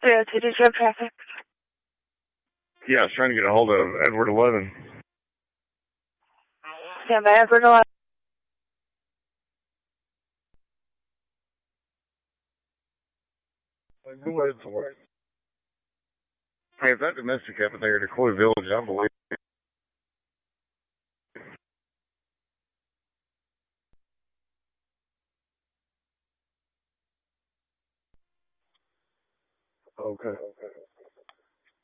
302 Detroit traffic. Yeah, I was trying to get a hold of Edward 11. Stand by, Edward 11. Go ahead for it. Hey, if that domestic happened there to Coy Village, I believe. Okay.